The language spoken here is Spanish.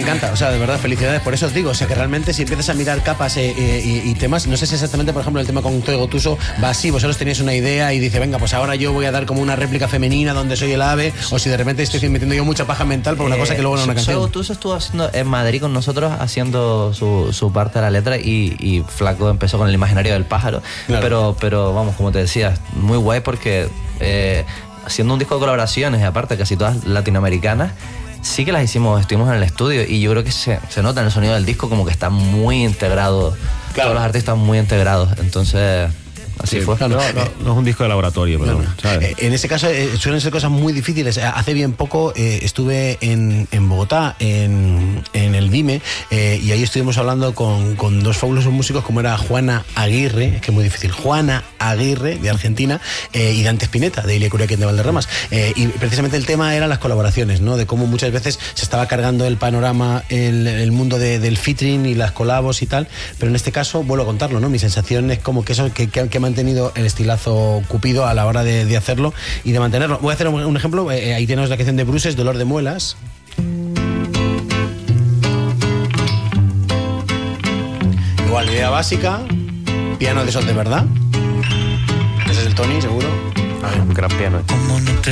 encanta, o sea, de verdad, felicidades. Por eso os digo, o sea, que realmente si empiezas a mirar capas y temas, no sé si exactamente, por ejemplo, el tema con Toy Gotuso va así, vosotros tenéis una idea y dice, venga, pues ahora yo voy a dar como una réplica femenina donde soy el ave, o si de repente estoy metiendo yo mucha paja mental por una cosa que luego no es una canción. Toy Gotuso estuvo haciendo en Madrid con nosotros, haciendo su parte de la letra, y Flaco empezó con el imaginario del pájaro. Claro. Pero vamos, como te decía, muy guay porque haciendo un disco de colaboraciones, y aparte casi todas latinoamericanas, sí que las estuvimos en el estudio, y yo creo que se nota en el sonido del disco como que está muy integrado. Claro. Todos los artistas muy integrados, entonces así fue. No es un disco de laboratorio, pero ¿sabes? En ese caso suelen ser cosas muy difíciles. Hace bien poco estuve en Bogotá, en el Dime, y ahí estuvimos hablando con dos fabulosos músicos como era Juana Aguirre, es que es muy difícil, Juana Aguirre, de Argentina, y Dante Spinetta, de Ilia Curiaquien de Valderramas. Y precisamente el tema eran las colaboraciones, ¿no? De cómo muchas veces se estaba cargando el panorama, el mundo del featuring y las colabos y tal, pero en este caso, vuelvo a contarlo, ¿no? Mi sensación es como que eso que ha mantenido el estilazo Cupido a la hora de hacerlo y de mantenerlo. Voy a hacer un ejemplo. Ahí tenemos la canción de Bruces, Dolor de Muelas. Igual, idea básica, piano de esos de verdad. Ese es el Tony, seguro. Un gran piano.